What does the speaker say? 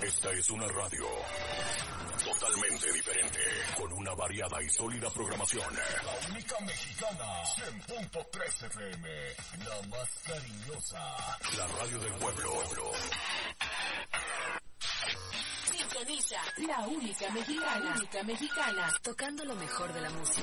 Esta es una radio totalmente diferente, con una variada y sólida programación. La única mexicana, 100.3 FM, la más cariñosa. La radio del pueblo. Sintoniza la única mexicana, tocando lo mejor de la música.